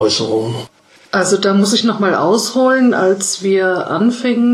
Äußerungen. Also da muss ich nochmal ausholen. Als wir anfingen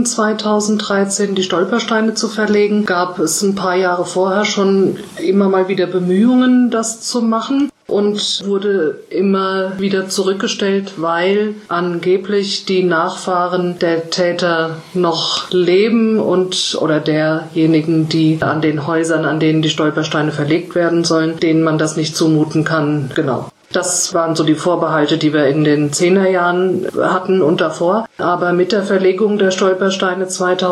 2013 die Stolpersteine zu verlegen, gab es ein paar Jahre vorher schon immer mal wieder Bemühungen, das zu machen. Und wurde immer wieder zurückgestellt, weil angeblich die Nachfahren der Täter noch leben oder derjenigen, die an den Häusern, an denen die Stolpersteine verlegt werden sollen, denen man das nicht zumuten kann. Genau. Das waren so die Vorbehalte, die wir in den 10er Jahren hatten und davor. Aber mit der Verlegung der Stolpersteine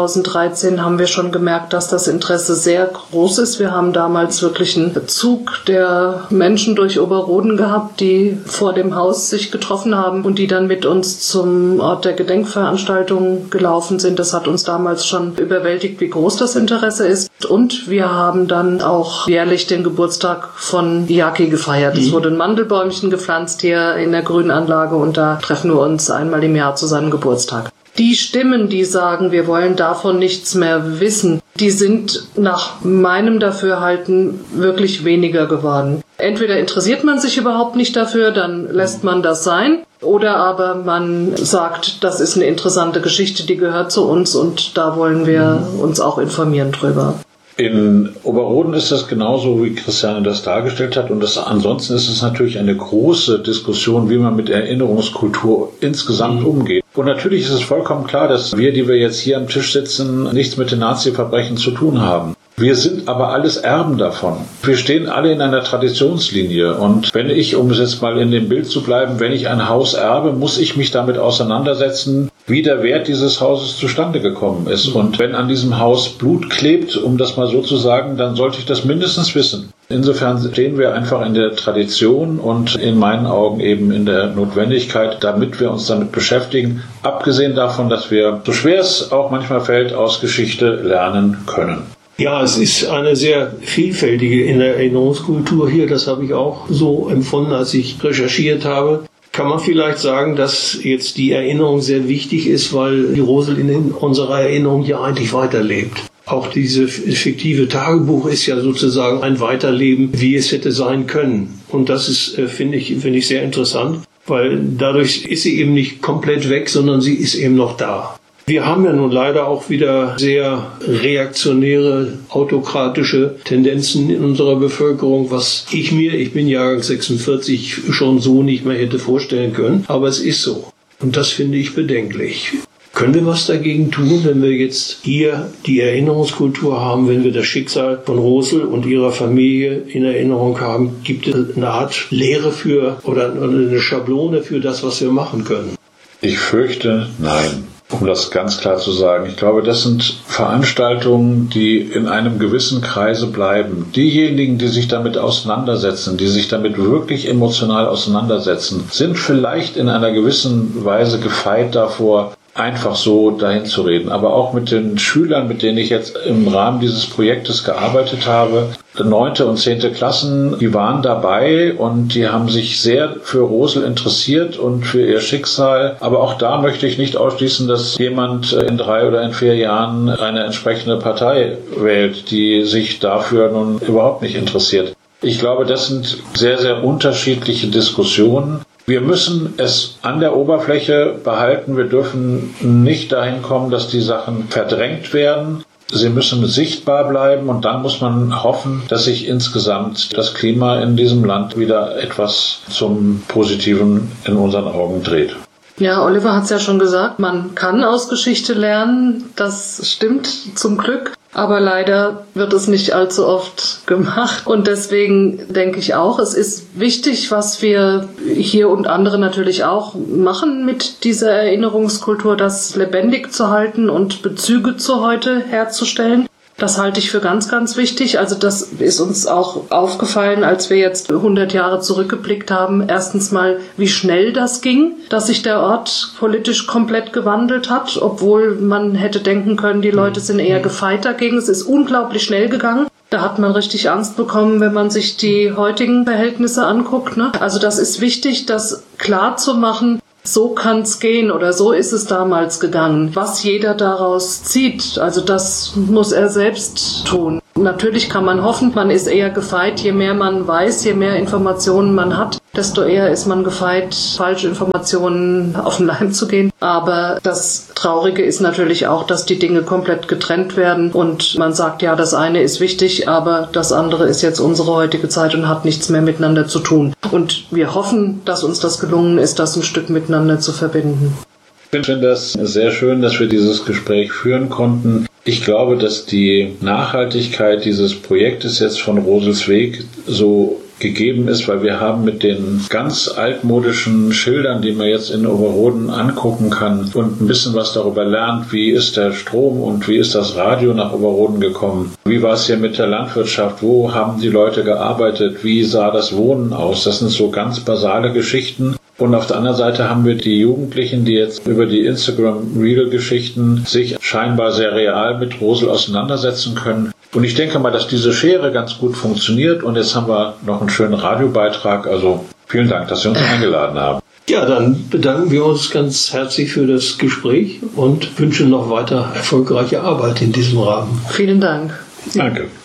2013 haben wir schon gemerkt, dass das Interesse sehr groß ist. Wir haben damals wirklich einen Zug der Menschen durch Oberroden gehabt, die vor dem Haus sich getroffen haben und die dann mit uns zum Ort der Gedenkveranstaltung gelaufen sind. Das hat uns damals schon überwältigt, wie groß das Interesse ist. Und wir haben dann auch jährlich den Geburtstag von Jaki gefeiert. Es wurde ein Mandelbäumchen gepflanzt hier in der Grünanlage und da treffen wir uns einmal im Jahr zu seinem Geburtstag. Die Stimmen, die sagen, wir wollen davon nichts mehr wissen, die sind nach meinem Dafürhalten wirklich weniger geworden. Entweder interessiert man sich überhaupt nicht dafür, dann lässt man das sein, oder aber man sagt, das ist eine interessante Geschichte, die gehört zu uns und da wollen wir uns auch informieren drüber. In Oberroden ist das genauso, wie Christiane das dargestellt hat. Und ansonsten ist es natürlich eine große Diskussion, wie man mit Erinnerungskultur insgesamt umgeht. Und natürlich ist es vollkommen klar, dass wir, die wir jetzt hier am Tisch sitzen, nichts mit den Nazi-Verbrechen zu tun haben. Wir sind aber alles Erben davon. Wir stehen alle in einer Traditionslinie. Und wenn ich, um es jetzt mal in dem Bild zu bleiben, wenn ich ein Haus erbe, muss ich mich damit auseinandersetzen, wie der Wert dieses Hauses zustande gekommen ist. Und wenn an diesem Haus Blut klebt, um das mal so zu sagen, dann sollte ich das mindestens wissen. Insofern stehen wir einfach in der Tradition und in meinen Augen eben in der Notwendigkeit, damit wir uns damit beschäftigen, abgesehen davon, dass wir, so schwer es auch manchmal fällt, aus Geschichte lernen können. Ja, es ist eine sehr vielfältige in der Erinnerungskultur hier. Das habe ich auch so empfunden, als ich recherchiert habe. Kann man vielleicht sagen, dass jetzt die Erinnerung sehr wichtig ist, weil die Rosel in unserer Erinnerung ja eigentlich weiterlebt. Auch dieses fiktive Tagebuch ist ja sozusagen ein Weiterleben, wie es hätte sein können. Und das ist, finde ich sehr interessant, weil dadurch ist sie eben nicht komplett weg, sondern sie ist eben noch da. Wir haben ja nun leider auch wieder sehr reaktionäre, autokratische Tendenzen in unserer Bevölkerung, was ich bin Jahrgang 46, schon so nicht mehr hätte vorstellen können. Aber es ist so. Und das finde ich bedenklich. Können wir was dagegen tun, wenn wir jetzt hier die Erinnerungskultur haben, wenn wir das Schicksal von Rosel und ihrer Familie in Erinnerung haben? Gibt es eine Art Lehre für oder eine Schablone für das, was wir machen können? Ich fürchte, nein. Um das ganz klar zu sagen. Ich glaube, das sind Veranstaltungen, die in einem gewissen Kreise bleiben. Diejenigen, die sich damit auseinandersetzen, die sich damit wirklich emotional auseinandersetzen, sind vielleicht in einer gewissen Weise gefeit davor, einfach so dahin zu reden. Aber auch mit den Schülern, mit denen ich jetzt im Rahmen dieses Projektes gearbeitet habe, 9. und 10. Klassen, die waren dabei und die haben sich sehr für Rosel interessiert und für ihr Schicksal. Aber auch da möchte ich nicht ausschließen, dass jemand in 3 oder in 4 Jahren eine entsprechende Partei wählt, die sich dafür nun überhaupt nicht interessiert. Ich glaube, das sind sehr, sehr unterschiedliche Diskussionen. Wir müssen es an der Oberfläche behalten. Wir dürfen nicht dahin kommen, dass die Sachen verdrängt werden. Sie müssen sichtbar bleiben und dann muss man hoffen, dass sich insgesamt das Klima in diesem Land wieder etwas zum Positiven in unseren Augen dreht. Ja, Oliver hat es ja schon gesagt, man kann aus Geschichte lernen, das stimmt zum Glück, aber leider wird es nicht allzu oft gemacht und deswegen denke ich auch, es ist wichtig, was wir hier und andere natürlich auch machen mit dieser Erinnerungskultur, das lebendig zu halten und Bezüge zu heute herzustellen. Das halte ich für ganz, ganz wichtig. Also das ist uns auch aufgefallen, als wir jetzt 100 Jahre zurückgeblickt haben. Erstens mal, wie schnell das ging, dass sich der Ort politisch komplett gewandelt hat, obwohl man hätte denken können, die Leute sind eher gefeit dagegen. Es ist unglaublich schnell gegangen. Da hat man richtig Angst bekommen, wenn man sich die heutigen Verhältnisse anguckt, ne? Also das ist wichtig, das klar zu machen. So kann's gehen oder so ist es damals gegangen. Was jeder daraus zieht, also das muss er selbst tun. Natürlich kann man hoffen, man ist eher gefeit, je mehr man weiß, je mehr Informationen man hat, desto eher ist man gefeit, falsche Informationen auf den Leim zu gehen. Aber das Traurige ist natürlich auch, dass die Dinge komplett getrennt werden und man sagt, ja, das eine ist wichtig, aber das andere ist jetzt unsere heutige Zeit und hat nichts mehr miteinander zu tun. Und wir hoffen, dass uns das gelungen ist, das ein Stück miteinander zu verbinden. Ich finde das sehr schön, dass wir dieses Gespräch führen konnten. Ich glaube, dass die Nachhaltigkeit dieses Projektes jetzt von Roselsweg so gegeben ist, weil wir haben mit den ganz altmodischen Schildern, die man jetzt in Oberroden angucken kann und ein bisschen was darüber lernt, wie ist der Strom und wie ist das Radio nach Oberroden gekommen, wie war es hier mit der Landwirtschaft, wo haben die Leute gearbeitet, wie sah das Wohnen aus, das sind so ganz basale Geschichten. Und auf der anderen Seite haben wir die Jugendlichen, die jetzt über die Instagram-Reel-Geschichten sich scheinbar sehr real mit Rosel auseinandersetzen können. Und ich denke mal, dass diese Schere ganz gut funktioniert. Und jetzt haben wir noch einen schönen Radiobeitrag. Also vielen Dank, dass Sie uns eingeladen haben. Ja, dann bedanken wir uns ganz herzlich für das Gespräch und wünschen noch weiter erfolgreiche Arbeit in diesem Rahmen. Vielen Dank. Danke.